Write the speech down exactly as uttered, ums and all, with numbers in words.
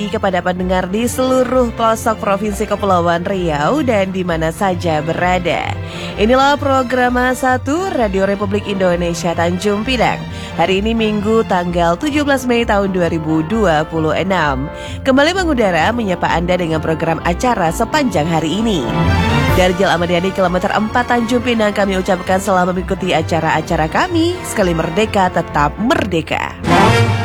kepada pendengar di seluruh pelosok Provinsi Kepulauan Riau dan di mana saja berada. Inilah program satu Radio Republik Indonesia Tanjung Pinang. Hari ini Minggu tanggal tujuh belas Mei tahun dua ribu dua puluh enam. Kembali mengudara menyapa Anda dengan program acara sepanjang hari ini. Dari Jalan Ahmad Yani kilometer empat Tanjung Pinang kami ucapkan selamat mengikuti acara-acara kami. Sekali merdeka tetap merdeka.